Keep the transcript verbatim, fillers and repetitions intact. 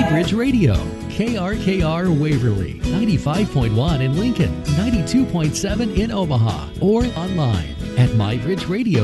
MyBridge Radio, K R K R Waverly, ninety-five point one in Lincoln, ninety-two point seven in Omaha, or online at my bridge radio